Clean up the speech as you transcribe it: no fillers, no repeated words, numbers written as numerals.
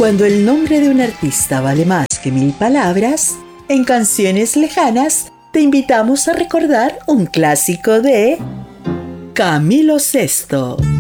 Cuando el nombre de un artista vale más que 1000 palabras, en Canciones Lejanas te invitamos a recordar un clásico de Camilo Sesto.